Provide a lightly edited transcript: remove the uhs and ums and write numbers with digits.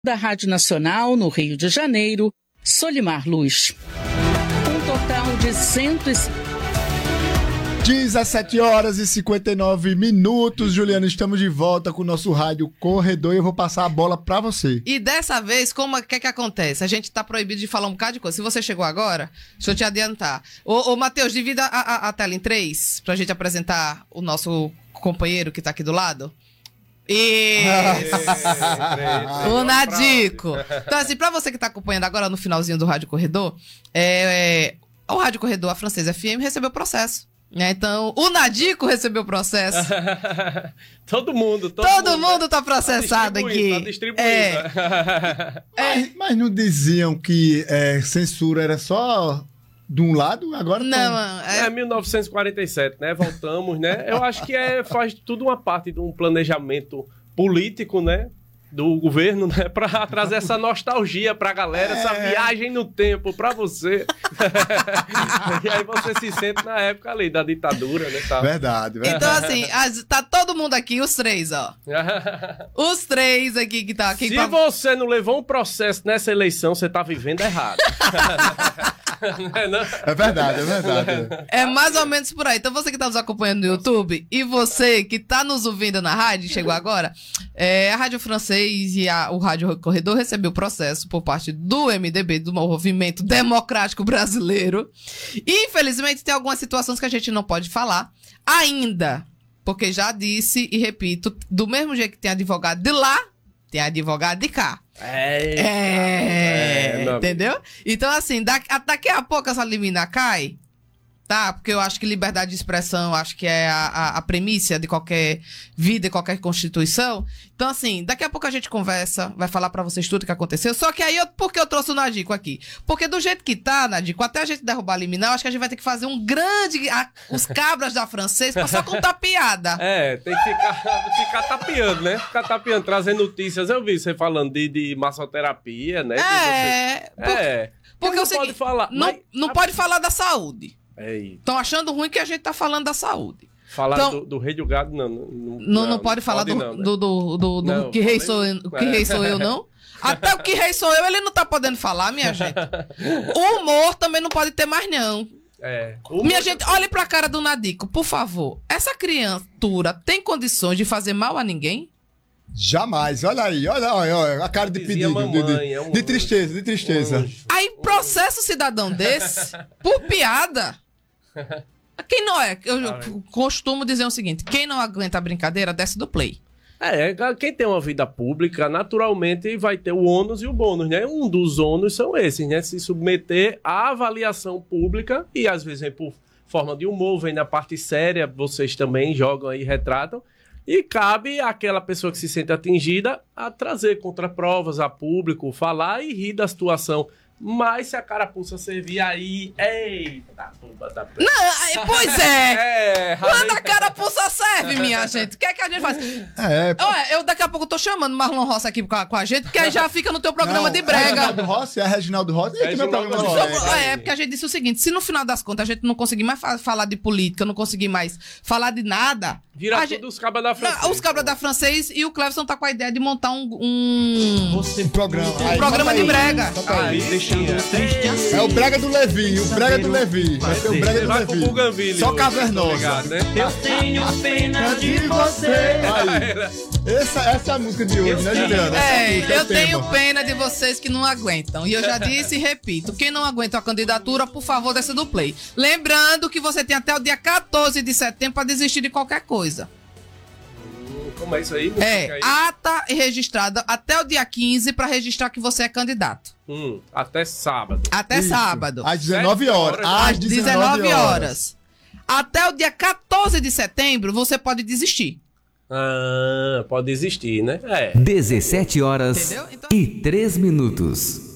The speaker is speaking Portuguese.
Da Rádio Nacional, no Rio de Janeiro, Solimar Luz. Um total de 17 horas e 59 minutos, Juliana, estamos de volta com o nosso Rádio Corredor e eu vou passar a bola pra você. E dessa vez, o que acontece? A gente tá proibido de falar um bocado de coisa. Se você chegou agora, deixa eu te adiantar. Ô Matheus, divida a tela em 3 pra gente apresentar o nosso companheiro que tá aqui do lado. O Nadico. Então, assim, pra você que tá acompanhando agora no finalzinho do Rádio Corredor, o Rádio Corredor, a Francesa FM, recebeu processo. Então, o Nadico recebeu processo. Todo mundo tá processado aqui. Tá distribuindo. Mas não diziam que censura era só de um lado? Agora não. É 1947, né? Voltamos, né? Eu acho que faz tudo uma parte de um planejamento político, né? Do governo, né? Pra trazer essa nostalgia pra galera, essa viagem no tempo pra você. E aí você se sente na época ali da ditadura, né? Tá? Verdade. Então, assim, tá todo mundo aqui, os três, ó. Os três aqui que tá aqui. Se você não levou um processo nessa eleição, você tá vivendo errado. É verdade. É mais ou menos por aí. Então você que tá nos acompanhando no YouTube e você que tá nos ouvindo na rádio, chegou agora, a Rádio Francês e o Rádio Corredor recebeu processo por parte do MDB, do Movimento Democrático Brasileiro. E, infelizmente, tem algumas situações que a gente não pode falar ainda, porque já disse e repito, do mesmo jeito que tem advogado de lá, tem advogado de cá. Entendeu? Então, assim, daqui a pouco essa liminar cai, tá? Porque eu acho que liberdade de expressão, acho que é a premissa de qualquer vida, de qualquer constituição. Então, assim, daqui a pouco a gente conversa, vai falar pra vocês tudo o que aconteceu. Só que aí, por que eu trouxe o Nadico aqui? Porque do jeito que tá, Nadico, até a gente derrubar a liminar, eu acho que a gente vai ter que fazer um grande... os cabras da Francês pra só contar piada. Tem que ficar tapeando, né? Ficar tapeando, trazendo notícias. Eu vi você falando de massoterapia, né? Porque não pode falar. Não pode falar da saúde. Estão achando ruim que a gente tá falando da saúde. Falar então, do rei do gado, não pode falar pode do que rei sou eu, que rei sou eu, não. Até o que rei sou eu, ele não tá podendo falar, minha gente. O humor também não pode ter mais, não. Minha gente, olhe pra cara do Nadico, por favor. Essa criatura tem condições de fazer mal a ninguém? Jamais, olha aí, olha a cara de pedido, de tristeza. Aí processa o cidadão desse por piada. Quem não eu costumo dizer o seguinte, quem não aguenta a brincadeira, desce do play. Quem tem uma vida pública, naturalmente vai ter o ônus e o bônus, né? Um dos ônus são esses, né? Se submeter à avaliação pública e às vezes vem por forma de humor, vem na parte séria, vocês também jogam aí, retratam. E cabe àquela pessoa que se sente atingida a trazer contraprovas a público, falar e rir da situação. Mas se a carapuça servir aí... Eita, bomba da preta. Não, pois é! Quando a carapuça serve, minha gente, o que é que a gente faz? Eu daqui a pouco tô chamando Marlon Rossi aqui com a gente, porque aí já fica no teu programa de brega. Reginaldo Rossi? Meu programa de brega. Porque a gente disse o seguinte, se no final das contas a gente não conseguir mais falar de política, não conseguir mais falar de nada... Vira tudo os cabras da Francês. Os cabras da Francês e o Cleverson tá com a ideia de montar um programa de brega. É o brega do Levi, Vai ser o brega do Levi. Só cavernosa. Né? Eu tenho pena de você. Essa é a música de hoje, né, Juliana? Eu tenho pena de vocês que não aguentam. E eu já disse e repito, quem não aguenta a candidatura, por favor, desça do play. Lembrando que você tem até o dia 14 de setembro para desistir de qualquer coisa. Como é isso aí? Ata registrada até o dia 15 para registrar que você é candidato. Até sábado. Sábado. Às 19 horas. Às 19 horas. Até o dia 14 de setembro, você pode desistir. Pode desistir, né? 17 horas e 3 minutos.